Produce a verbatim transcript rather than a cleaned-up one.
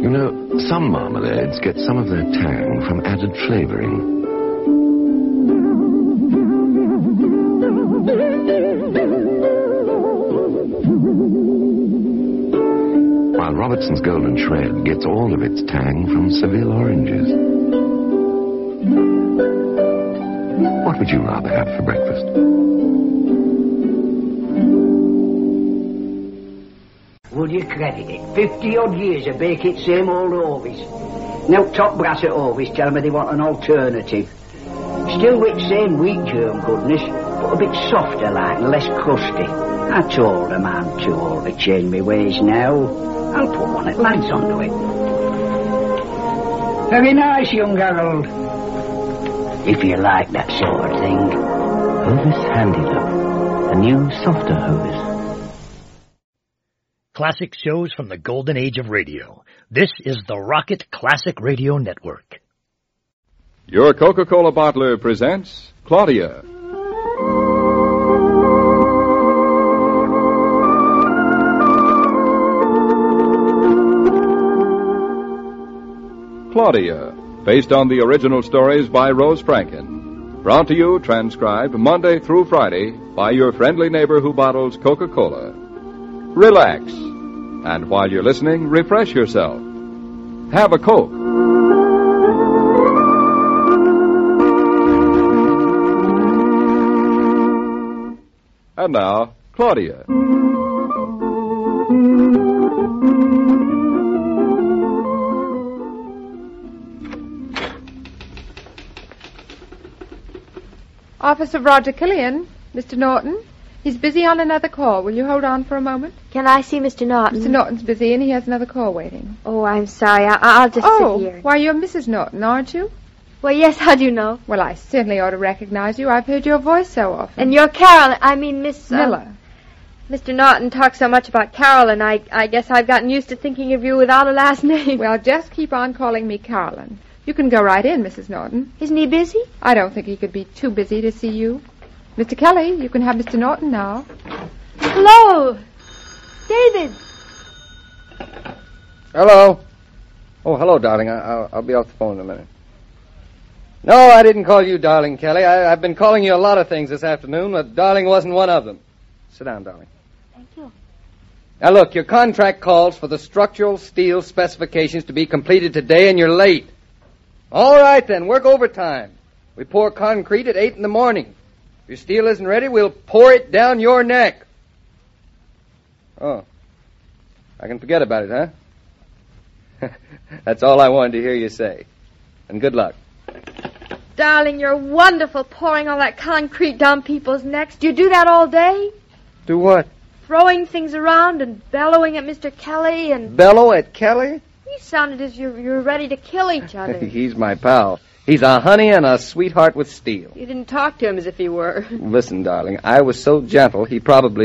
You know, some marmalades get some of their tang from added flavoring. While Robertson's Golden Shred gets all of its tang from Seville oranges. What would you rather have for breakfast? Would you credit it? Fifty-odd years of baking same old Ovis. Now top brass at Ovis tell me they want an alternative. Still with same wheat germ goodness, but a bit softer like and less crusty. I told them I'm too old to change my ways now. I'll put one at lights onto it. Very nice, young Harold. If you like that sort of thing. Hovis Handy Love, a new, softer Hovis. Classic shows from the golden age of radio. This is the Rocket Classic Radio Network. Your Coca-Cola bottler presents Claudia. Claudia, based on the original stories by Rose Franken. Brought to you, transcribed Monday through Friday by your friendly neighbor who bottles Coca-Cola. Relax, and while you're listening, refresh yourself. Have a Coke. And now, Claudia. Office of Roger Killian. Mister Norton. He's busy on another call. Will you hold on for a moment? Can I see Mister Norton? Mister Norton's busy and he has another call waiting. Oh, I'm sorry. I- I'll just oh, sit here. Why, you're Missus Norton, aren't you? Well, yes, how do you know? Well, I certainly ought to recognize you. I've heard your voice so often. And you're Carol. I mean, Miss... Uh, Miller. Mister Norton talks so much about Carolyn, I, I guess I've gotten used to thinking of you without a last name. Well, just keep on calling me Carolyn. You can go right in, Missus Norton. Isn't he busy? I don't think he could be too busy to see you. Mister Kelly, you can have Mister Norton now. Hello. David. Hello. Oh, hello, darling. I, I'll, I'll be off the phone in a minute. No, I didn't call you darling, Kelly. I, I've been calling you a lot of things this afternoon, but darling wasn't one of them. Sit down, darling. Thank you. Now, look, your contract calls for the structural steel specifications to be completed today, and you're late. All right, then. Work overtime. We pour concrete at eight in the morning. If your steel isn't ready, we'll pour it down your neck. Oh. I can forget about it, huh? That's all I wanted to hear you say. And good luck. Darling, you're wonderful pouring all that concrete down people's necks. Do you do that all day? Do what? Throwing things around and bellowing at Mister Kelly and... Bellow at Kelly? You sounded as you're, you're ready to kill each other. He's my pal. He's a honey and a sweetheart with steel. You didn't talk to him as if he were. Listen, darling, I was so gentle, he probably